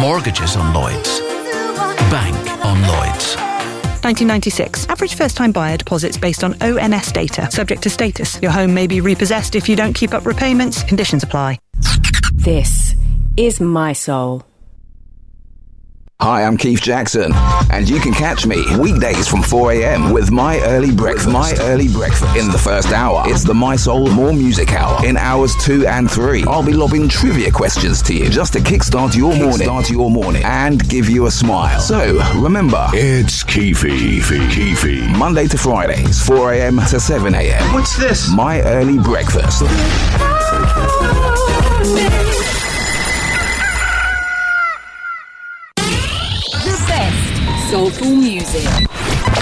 Mortgages on Lloyds. Bank on Lloyds. 1996. Average first-time buyer deposits based on ONS data. Subject to status. Your home may be repossessed if you don't keep up repayments. Conditions apply. This is My Soul. Hi, I'm Keith Jackson, and you can catch me weekdays from 4 a.m. with My Early Breakfast. In the first hour, it's the My Soul More Music Hour. In hours 2 and 3, I'll be lobbing trivia questions to you just to kickstart your morning and give you a smile. So, remember, it's Keefy. Monday to Fridays, 4 a.m. to 7 a.m. What's this? My Early Breakfast. Soulful music.